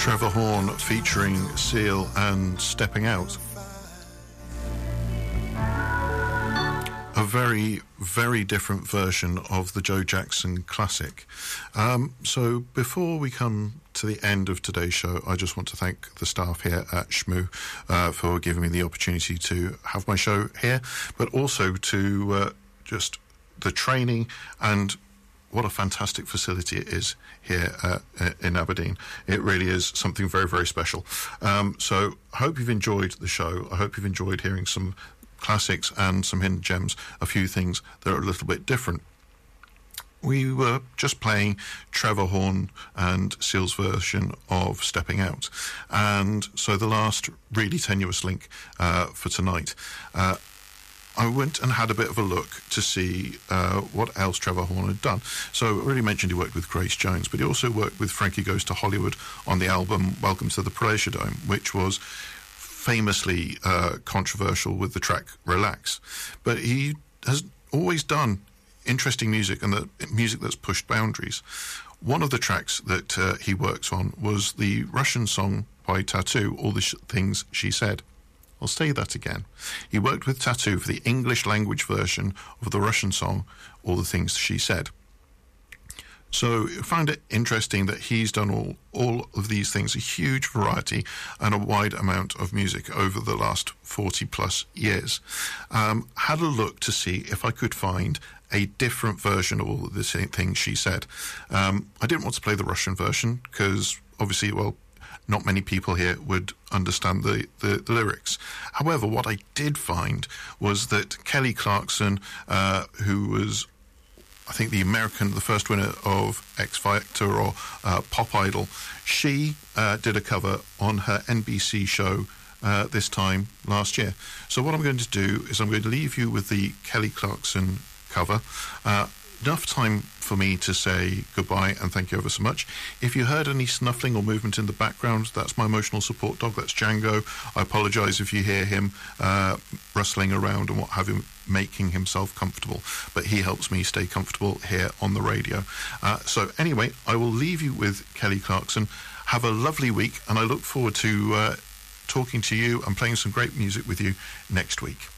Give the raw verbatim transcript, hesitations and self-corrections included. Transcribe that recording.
Trevor Horn featuring Seal and Stepping Out. A very, very different version of the Joe Jackson classic. Um, so before we come to the end of today's show, I just want to thank the staff here at Shmoo uh, for giving me the opportunity to have my show here, but also to uh, just the training and what a fantastic facility it is here uh, in Aberdeen. It really is something very, very special. Um, so I hope you've enjoyed the show. I hope you've enjoyed hearing some classics and some hidden gems, a few things that are a little bit different. We were just playing Trevor Horn and Seal's version of Stepping Out. And so the last really tenuous link uh, for tonight, uh, I went and had a bit of a look to see uh, what else Trevor Horn had done. So I already mentioned he worked with Grace Jones, but he also worked with Frankie Goes to Hollywood on the album Welcome to the Pleasure Dome, which was famously uh, controversial with the track Relax. But he has always done interesting music, and the music that's pushed boundaries. One of the tracks that uh, he works on was the Russian song by Tattoo, All the Sh- Things She Said. I'll say that again. He worked with Tattoo for the English language version of the Russian song, All the Things She Said. So I find it interesting that he's done all, all of these things, a huge variety and a wide amount of music over the last forty plus years. Um, had a look to see if I could find a different version of all of the things she said. Um, I didn't want to play the Russian version because obviously, well, not many people here would understand the, the, the lyrics. However, what I did find was that Kelly Clarkson, uh, who was, I think, the American, the first winner of X Factor or uh, Pop Idol, she uh, did a cover on her N B C show uh, this time last year. So what I'm going to do is I'm going to leave you with the Kelly Clarkson cover. Uh, enough time for me to say goodbye and thank you ever so much. If you heard any snuffling or movement in the background, that's my emotional support dog, that's Django. I apologise if you hear him uh, rustling around and what have you, making himself comfortable, but he helps me stay comfortable here on the radio. Uh, so anyway, I will leave you with Kelly Clarkson. Have a lovely week, and I look forward to uh, talking to you and playing some great music with you next week.